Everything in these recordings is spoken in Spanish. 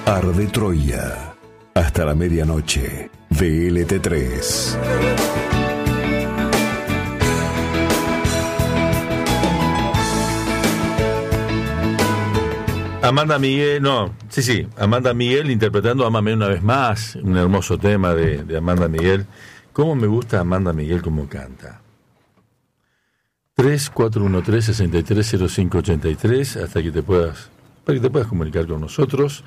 Arde Troya. Hasta la medianoche. VLT3. Amanda Miguel, Amanda Miguel interpretando Ámame una vez más, un hermoso tema de Amanda Miguel. ¿Cómo me gusta Amanda Miguel como canta? 3413-630583, hasta que para que te puedas comunicar con nosotros.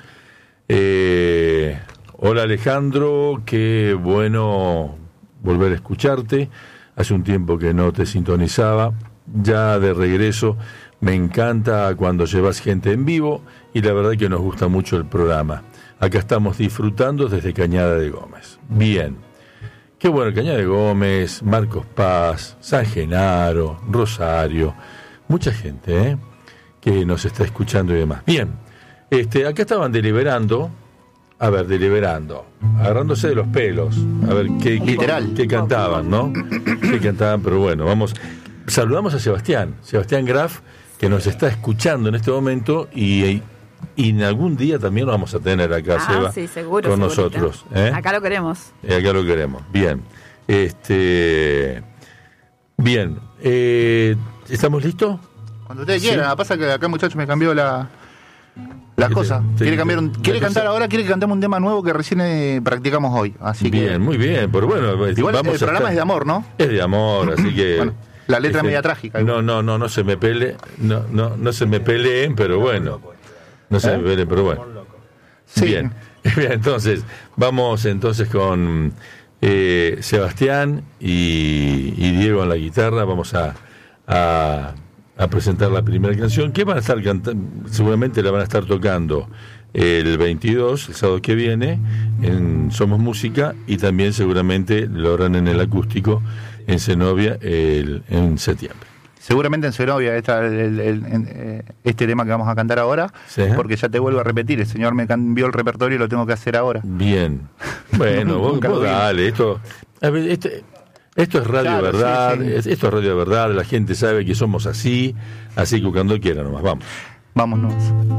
Hola Alejandro, qué bueno volver a escucharte. Hace un tiempo que no te sintonizaba, ya de regreso. Me encanta cuando llevas gente en vivo y la verdad que nos gusta mucho el programa. Acá estamos disfrutando desde Cañada de Gómez. Bien. Qué bueno, Cañada de Gómez, Marcos Paz, San Genaro, Rosario. Mucha gente, que nos está escuchando y demás. Bien. Acá estaban deliberando, agarrándose de los pelos, a ver qué cantaban, ¿no? Qué cantaban, pero bueno, vamos. Saludamos a Sebastián Graf, que nos está escuchando en este momento y en algún día también lo vamos a tener acá, Seba, sí, seguro, con nosotros. Acá lo queremos. Acá lo queremos. Bien. Bien. ¿Estamos listos? Cuando ustedes quieran. Pasa que acá, muchachos, me cambió las cosas. Quiere cantar ahora, quiere que cantemos un tema nuevo que recién practicamos hoy. Así bien, muy bien. Pero bueno, igual el programa es de amor, ¿no? Es de amor, así que... Bueno, la letra media trágica. No se me peleen, pero bueno. No se me peleen, pero bueno. Sí. Bien, entonces, vamos con Sebastián y Diego en la guitarra. Vamos a presentar la primera canción, que van a estar cantando, seguramente la van a estar tocando el 22, el sábado que viene, en Somos Música, y también seguramente lo harán en el acústico en Zenobia en septiembre. Seguramente en Zenobia está este tema que vamos a cantar ahora, ¿sí? Porque ya te vuelvo a repetir, el señor me cambió el repertorio y lo tengo que hacer ahora. Bien, bueno, vos dale, esto es radio, claro, de verdad, sí. Esto es radio de verdad, la gente sabe que somos así que cuando quiera nomás, vámonos.